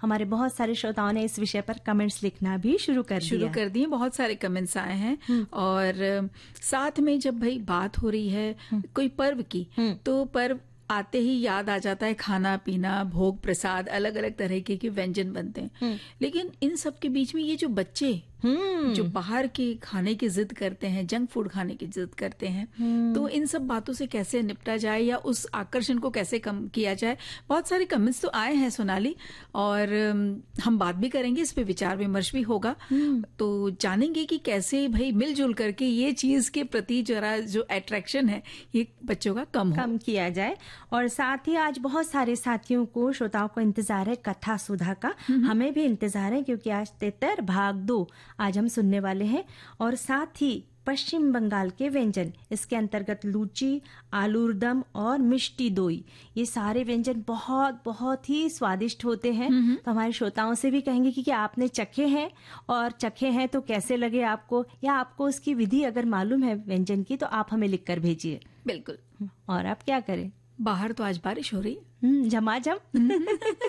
हमारे बहुत सारे श्रोताओं ने इस विषय पर कमेंट्स लिखना भी शुरू कर दिए। बहुत सारे कमेंट्स आए हैं। और साथ में जब भाई बात हो रही है कोई पर्व की, तो पर्व आते ही याद आ जाता है खाना पीना, भोग प्रसाद, अलग अलग तरह के व्यंजन बनते हैं। लेकिन इन सब के बीच में ये जो बच्चे जो बाहर के खाने की जिद करते हैं, जंक फूड खाने की जिद करते हैं, तो इन सब बातों से कैसे निपटा जाए या उस आकर्षण को कैसे कम किया जाए। बहुत सारे कमेंट्स तो आए हैं सोनाली, और हम बात भी करेंगे, इस पे विचार विमर्श भी होगा। तो जानेंगे कि कैसे भाई मिलजुल करके ये चीज के प्रति जरा जो अट्रैक्शन है ये बच्चों का कम किया जाए। और साथ ही आज बहुत सारे साथियों को, श्रोताओं को इंतजार है कथा सुधा का। हमें भी इंतजार है, क्योंकि आज तेतर भाग 2 आज हम सुनने वाले हैं। और साथ ही पश्चिम बंगाल के व्यंजन, इसके अंतर्गत लूची, आलूरदम और मिष्टी दोई, ये सारे व्यंजन बहुत बहुत ही स्वादिष्ट होते हैं। तो हमारे श्रोताओं से भी कहेंगे कि आपने चखे हैं, और चखे हैं तो कैसे लगे आपको, या आपको उसकी विधि अगर मालूम है व्यंजन की तो आप हमें लिखकर भेजिए। बिल्कुल। और आप क्या करें, बाहर तो आज बारिश हो रही है झमाझम।